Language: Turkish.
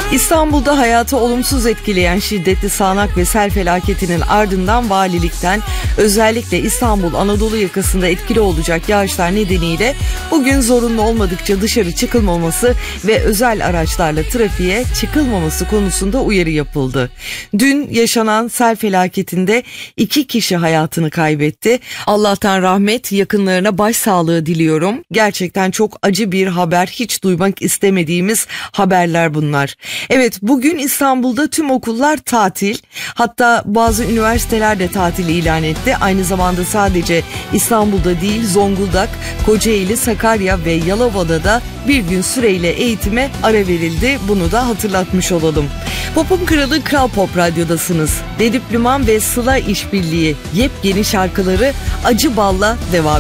İstanbul'da hayatı olumsuz etkileyen şiddetli sağanak ve sel felaketinin ardından valilikten özellikle İstanbul Anadolu yakasında etkili olacak yağışlar nedeniyle bugün zorunlu olmadıkça dışarı çıkılmaması ve özel araçlarla trafiğe çıkılmaması konusunda uyarı yapıldı. Dün yaşanan sel felaketinde 2 kişi hayatını kaybetti. Allah'tan rahmet, yakınlarına başsağlığı diliyorum. Gerçekten çok acı bir haber, hiç duymak istemediğimiz haberler bunlar. Evet, bugün İstanbul'da tüm okullar tatil. Hatta bazı üniversiteler de tatil ilan etti. Aynı zamanda sadece İstanbul'da değil, Zonguldak, Kocaeli, Sakarya ve Yalova'da da bir gün süreyle eğitime ara verildi. Bunu da hatırlatmış olalım. Pop'un kralı Kral Pop Radyo'dasınız. Dedip Lüman ve Sıla işbirliği yepyeni şarkıları Acı Bal'la devam